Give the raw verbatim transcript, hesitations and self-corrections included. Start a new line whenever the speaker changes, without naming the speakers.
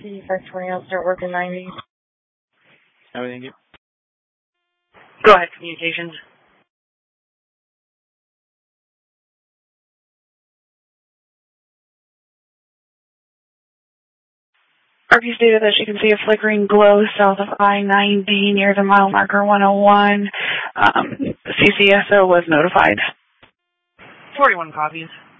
P five twenty, I'll start working ninety.
Everything you.
Go ahead, communications. R P stated that she can see a flickering glow south of I ninety near the mile marker one oh one. Um, the C C S O was notified. forty-one copies.